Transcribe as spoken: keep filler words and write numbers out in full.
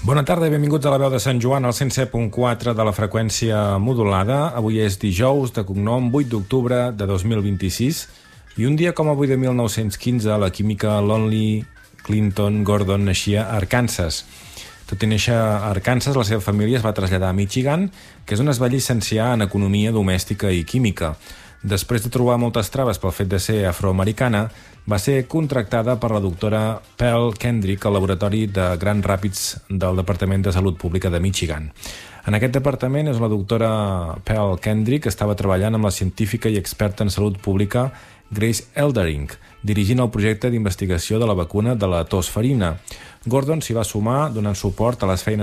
Bona tarda i benvinguts a la veu de Sant Joan, al cent set punt quatre de la freqüència modulada. Avui és dijous, de cognom, vuit d'octubre de dos mil vint-i-sis, i un dia com avui de mil nou-cents quinze, la química Lonely Clinton Gordon naixia a Arkansas. Tot i néixer a Arkansas, la seva família es va traslladar a Michigan, que és on es va llicenciar en economia domèstica i química. Després de trobar moltes traves pel fet de ser afroamericana, va ser contractada per la doctora Pearl Kendrick al laboratori de Grand Rapids del Departament de Salut Pública de Michigan. En aquest departament és la doctora Pearl Kendrick que estava treballant amb la científica i experta en salut pública Grace Eldering, dirigint el projecte d'investigació de la vacuna de la tos ferina. Gordon s'hi va sumar donant suport a les feines